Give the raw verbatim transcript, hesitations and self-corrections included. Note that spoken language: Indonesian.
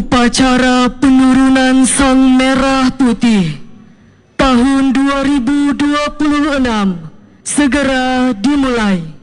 Upacara penurunan Sang Merah Putih tahun dua ribu dua puluh enam segera dimulai.